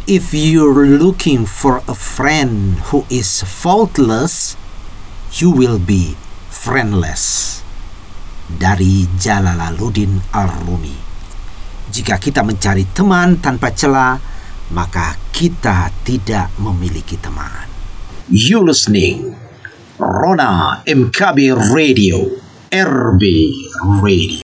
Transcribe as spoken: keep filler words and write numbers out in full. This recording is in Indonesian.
If you're looking for a friend who is faultless, you will be friendless. Dari Jalaluddin Ar-Rumi. Jika kita mencari teman tanpa celah, maka kita tidak memiliki teman. You listening Rona M K B Radio, R B Radio.